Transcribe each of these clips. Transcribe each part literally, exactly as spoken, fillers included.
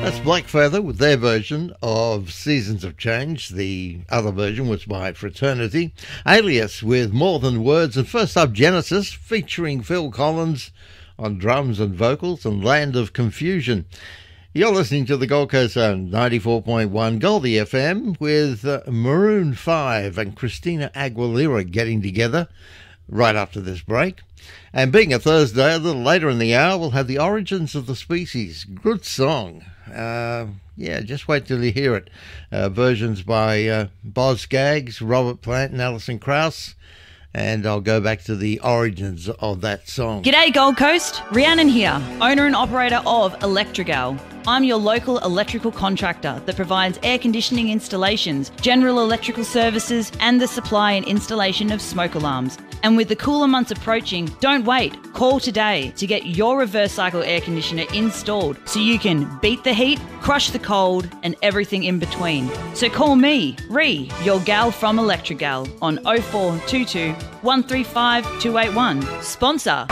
That's Black Feather with their version of Seasons of Change. The other version was by Fraternity. Alias with More Than Words. And first up, Genesis featuring Phil Collins on drums and vocals and Land of Confusion. You're listening to the Gold Coast Zone, ninety-four point one Goldie F M with uh, Maroon five and Christina Aguilera getting together right after this break. And being a Thursday, a little later in the hour, we'll have The Origins of the Species. Good song. Uh, yeah, just wait till you hear it. Uh, versions by uh, Boz Scaggs, Robert Plant and Alison Krauss. And I'll go back to the origins of that song. G'day Gold Coast, Rhiannon here, owner and operator of Electrigal. I'm your local electrical contractor that provides air conditioning installations, general electrical services and the supply and installation of smoke alarms. And with the cooler months approaching, don't wait. Call today to get your reverse cycle air conditioner installed so you can beat the heat, crush the cold and everything in between. So call me, Ree, your gal from Electrigal on oh four two two, one three five, two eight one. Sponsor.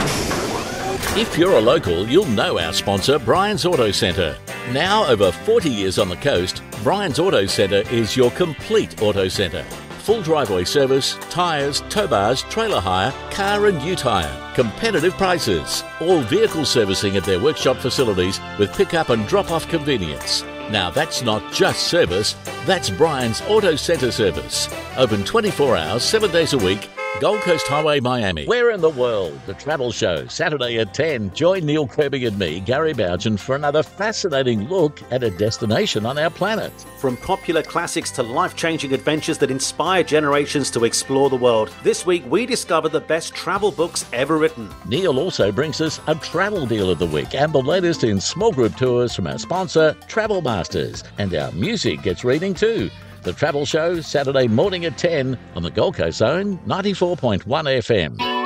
If you're a local, you'll know our sponsor, Brian's Auto Centre. Now over forty years on the coast, Brian's Auto Centre is your complete auto centre. Full driveway service, tyres, tow bars, trailer hire, car and ute hire. Competitive prices. All vehicle servicing at their workshop facilities with pick-up and drop-off convenience. Now that's not just service, that's Brian's Auto Centre service. Open twenty-four hours, seven days a week. Gold Coast Highway, Miami. Where in the world? The Travel Show, Saturday at ten. Join Neil Kirby and me, Gary Bougen, for another fascinating look at a destination on our planet. From popular classics to life-changing adventures that inspire generations to explore the world, this week we discover the best travel books ever written. Neil also brings us a travel deal of the week and the latest in small group tours from our sponsor, Travel Masters. And our music gets reading too. The Travel Show, Saturday morning at ten on the Gold Coast Zone, ninety-four point one F M.